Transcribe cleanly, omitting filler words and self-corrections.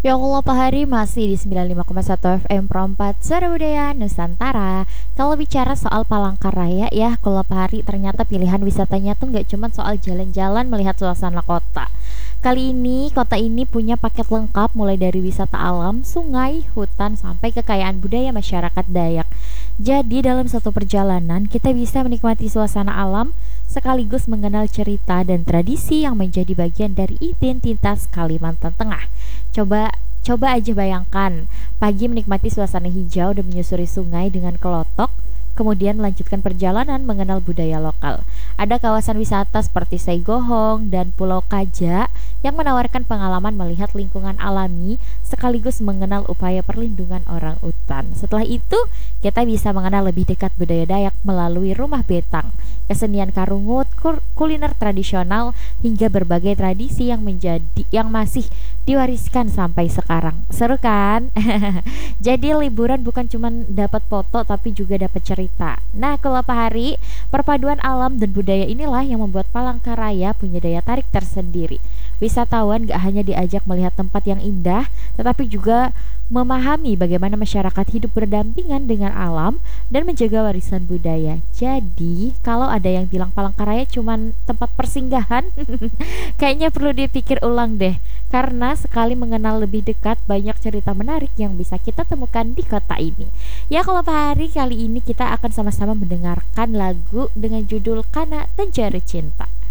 Ya Allah, Pak Hari masih di 95,1 FM Perempat Suara Budaya Nusantara. Kalau bicara soal Palangkaraya ya, kalau Pak Hari ternyata pilihan wisatanya tuh nggak cuma soal jalan-jalan melihat suasana kota. Kali ini kota ini punya paket lengkap mulai dari wisata alam, sungai, hutan, sampai kekayaan budaya masyarakat Dayak. Jadi dalam satu perjalanan kita bisa menikmati suasana alam sekaligus mengenal cerita dan tradisi yang menjadi bagian dari identitas Kalimantan Tengah. Coba coba aja bayangkan, pagi menikmati suasana hijau dan menyusuri sungai dengan kelotok, kemudian melanjutkan perjalanan mengenal budaya lokal. Ada kawasan wisata seperti Saigohong dan Pulau Kaja yang menawarkan pengalaman melihat lingkungan alami sekaligus mengenal upaya perlindungan orang utan. Setelah itu, kita bisa mengenal lebih dekat budaya Dayak melalui rumah betang, kesenian karungut, kuliner tradisional hingga berbagai tradisi yang masih diwariskan sampai sekarang. Seru kan? Jadi liburan bukan cuma dapat foto tapi juga dapat cerita. Nah, kalau Pak Hari, perpaduan alam dan budaya inilah yang membuat Palangkaraya punya daya tarik tersendiri. Wisatawan gak hanya diajak melihat tempat yang indah, tetapi juga memahami bagaimana masyarakat hidup berdampingan dengan alam dan menjaga warisan budaya. Jadi, kalau ada yang bilang Palangkaraya cuma tempat persinggahan, kayaknya perlu dipikir ulang deh. Karena sekali mengenal lebih dekat, banyak cerita menarik yang bisa kita temukan di kota ini. Ya, kalau Pak Hari, kali ini kita akan sama-sama mendengarkan lagu dengan judul Kana dan Jari Cinta.